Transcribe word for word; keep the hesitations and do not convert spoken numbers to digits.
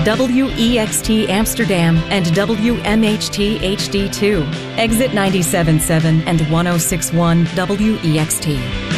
W E X T Amsterdam and W M H T H D two, exit ninety-seven point seven and one oh six point one W E X T.